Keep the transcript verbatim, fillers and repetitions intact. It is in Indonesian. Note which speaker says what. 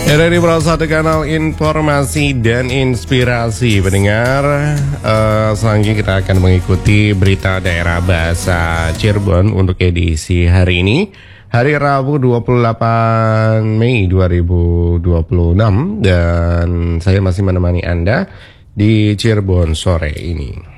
Speaker 1: Ya, dari satu kanal informasi dan inspirasi pendengar, uh, selanjutnya kita akan mengikuti berita daerah bahasa Cirebon untuk edisi hari ini, hari Rabu dua puluh delapan Mei dua ribu dua puluh enam, dan saya masih menemani Anda di Cirebon sore ini.